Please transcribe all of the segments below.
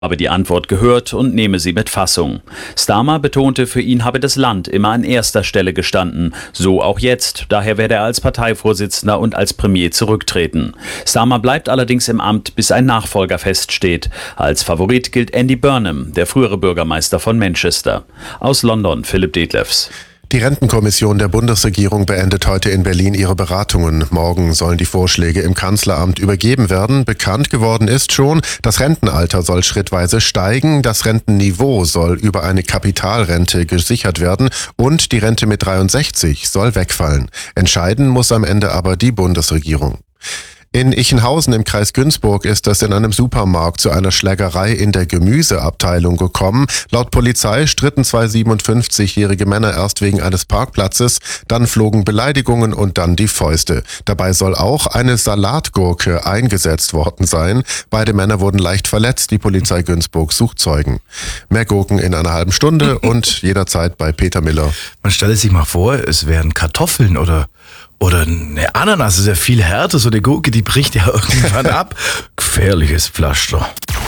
habe die Antwort gehört und nehme sie mit Fassung. Starmer betonte, für ihn habe das Land immer an erster Stelle gestanden, so auch jetzt. Daher werde er als Parteivorsitzender und als Premier zurücktreten. Starmer bleibt allerdings im Amt, bis ein Nachfolger feststeht. Als Favorit gilt Andy Burnham, der frühere Bürgermeister von Manchester. Aus London Philipp Detlefs. Die Rentenkommission der Bundesregierung beendet heute in Berlin ihre Beratungen. Morgen sollen die Vorschläge im Kanzleramt übergeben werden. Bekannt geworden ist schon, das Rentenalter soll schrittweise steigen, das Rentenniveau soll über eine Kapitalrente gesichert werden und die Rente mit 63 soll wegfallen. Entscheiden muss am Ende aber die Bundesregierung. In Ichenhausen im Kreis Günzburg ist es in einem Supermarkt zu einer Schlägerei in der Gemüseabteilung gekommen. Laut Polizei stritten zwei 57-jährige Männer erst wegen eines Parkplatzes, dann flogen Beleidigungen und dann die Fäuste. Dabei soll auch eine Salatgurke eingesetzt worden sein. Beide Männer wurden leicht verletzt. Die Polizei Günzburg sucht Zeugen. Mehr Gurken in einer halben Stunde und jederzeit bei Peter Miller. Man stelle sich mal vor, es wären Kartoffeln oder eine Ananas, ist ja viel härter, so eine Gurke, die bricht ja irgendwann ab. Gefährliches Pflaster.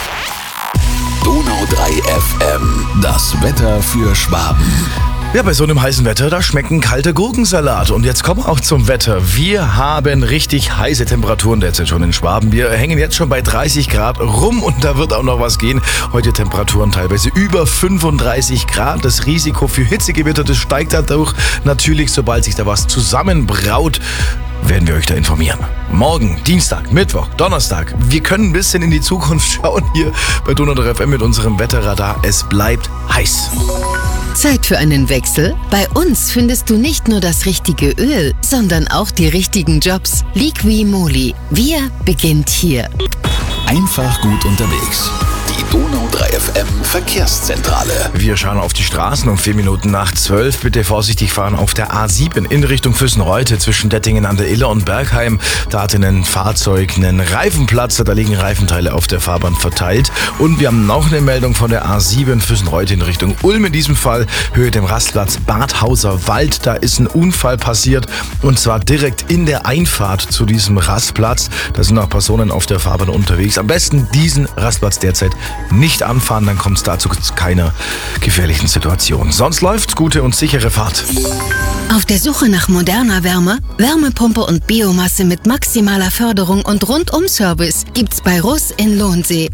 Donau 3 FM, das Wetter für Schwaben. Ja, bei so einem heißen Wetter, da schmeckt ein kalter Gurkensalat. Und jetzt kommen wir auch zum Wetter. Wir haben richtig heiße Temperaturen derzeit schon in Schwaben. Wir hängen jetzt schon bei 30 Grad rum und da wird auch noch was gehen. Heute Temperaturen teilweise über 35 Grad. Das Risiko für Hitzegewitter, das steigt dadurch natürlich, sobald sich da was zusammenbraut, werden wir euch da informieren. Morgen, Dienstag, Mittwoch, Donnerstag. Wir können ein bisschen in die Zukunft schauen hier bei Donau 3 FM mit unserem Wetterradar. Es bleibt heiß. Zeit für einen Wechsel? Bei uns findest du nicht nur das richtige Öl, sondern auch die richtigen Jobs. Liqui-Moly. Wir beginnt hier. Einfach gut unterwegs. Die Donau 3 FM Verkehrszentrale. Wir schauen auf die Straßen um 4 Minuten nach 12. Bitte vorsichtig fahren auf der A7 in Richtung Füssenreute zwischen Dettingen an der Iller und Bergheim. Da hat ein Fahrzeug einen Reifenplatzer, da liegen Reifenteile auf der Fahrbahn verteilt. Und wir haben noch eine Meldung von der A7 Füssenreute in Richtung Ulm. In diesem Fall Höhe dem Rastplatz Badhauser Wald. Da ist ein Unfall passiert und zwar direkt in der Einfahrt zu diesem Rastplatz. Da sind auch Personen auf der Fahrbahn unterwegs. Am besten diesen Rastplatz derzeit nicht anfahren, dann kommt es dazu keiner gefährlichen Situation. Sonst läuft's, gute und sichere Fahrt. Auf der Suche nach moderner Wärme, Wärmepumpe und Biomasse mit maximaler Förderung und Rundum-Service gibt's bei Russ in Lohnsee.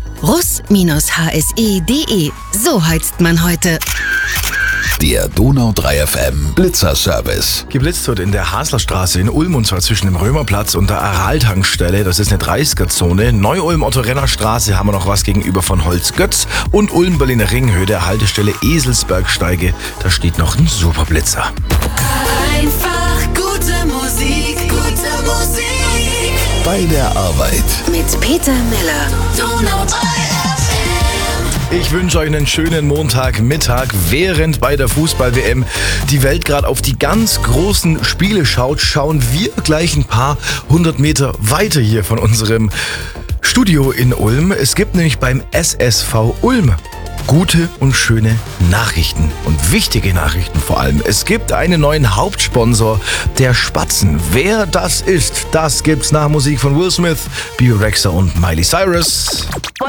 russ-hse.de. So heizt man heute. Der Donau 3 FM Blitzerservice. Geblitzt wird in der Haslerstraße in Ulm und zwar zwischen dem Römerplatz und der Aral-Tankstelle. Das ist eine 30er-Zone. Neu-Ulm-Otto-Renner-Straße haben wir noch was gegenüber von Holzgötz und Ulm-Berliner Ring, Höhe der Haltestelle Eselsbergsteige. Da steht noch ein Superblitzer. Einfach gute Musik, gute Musik. Bei der Arbeit. Mit Peter Miller. Donau 3 FM. Ich wünsche euch einen schönen Montagmittag, während bei der Fußball-WM die Welt gerade auf die ganz großen Spiele schaut, schauen wir gleich ein paar 100 Meter weiter hier von unserem Studio in Ulm. Es gibt nämlich beim SSV Ulm gute und schöne Nachrichten und wichtige Nachrichten vor allem. Es gibt einen neuen Hauptsponsor der Spatzen. Wer das ist, das gibt's nach Musik von Will Smith, Bio Rexha und Miley Cyrus.